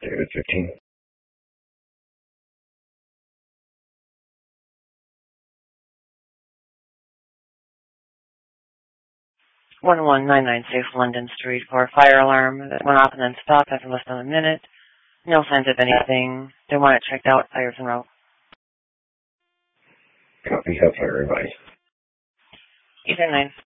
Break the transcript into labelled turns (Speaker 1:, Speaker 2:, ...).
Speaker 1: David 15.
Speaker 2: One 1996 London Street for a fire alarm that went off and then stopped after less than a minute. No signs of anything. They want it checked out. Fires en route.
Speaker 1: Copy, have fire advice.
Speaker 2: Ether 9.